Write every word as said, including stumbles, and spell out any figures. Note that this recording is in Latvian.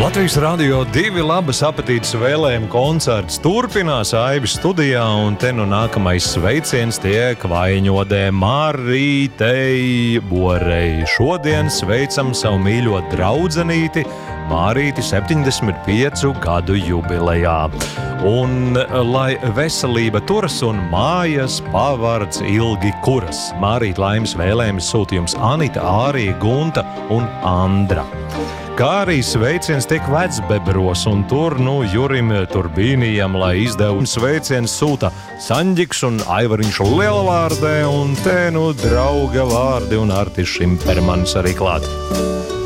Latvijas radio divi labas apetītes vēlējuma koncerts turpinās Aivis studijā, un te nu nākamais sveiciens tiek Vaiņodē Marītei Borei. Šodien sveicam savu mīļo draudzenīti Mārīti septiņdesmit piecu gadu jubilejā. Un lai veselība turas un mājas pavards ilgi kuras. Mārīti laimes vēlējumus sūtījums Anita, Ārija, Gunta un Andra. Kā arī sveiciens tiek Vecbebros, un tur, nu, Jurim Turbīnijam, lai izdevums sveiciens sūta Saņģiks un Aivariņš Lielvārdē, un te, nu, drauga vārdi un Artis Šimpermans arī klāt.